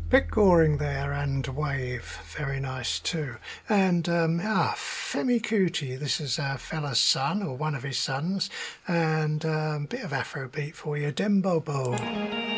Bit Goring there and Wave, very nice too. And Femi Kuti, this is a fella's son or one of his sons, and bit of Afrobeat for you, Dembobo.